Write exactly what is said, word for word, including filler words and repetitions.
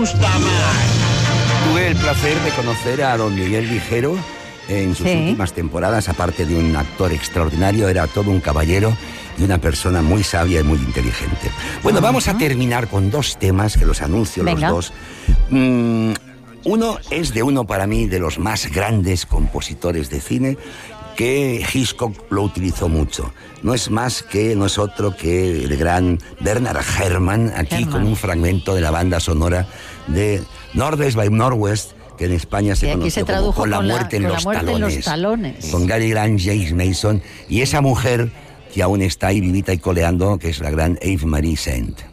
gusta más. Tuve el placer de conocer a don Miguel Vigero en sus Sí. últimas temporadas. Aparte de un actor extraordinario, era todo un caballero y una persona muy sabia y muy inteligente. Bueno, Ajá. vamos a terminar con dos temas que los anuncio Venga. los dos. Mm, uno es de uno para mí de los más grandes compositores de cine, que Hitchcock lo utilizó mucho. No es más que, no es otro que el gran Bernard Herrmann, aquí Herrmann. con un fragmento de la banda sonora de Northwest by Northwest, que en España se Y aquí conoció se como tradujo Con la con la- muerte, en, con la los muerte en talones, los talones. con Gary Grant, James Mason y esa mujer que aún está ahí vivita y coleando, que es la gran Eve Marie Saint.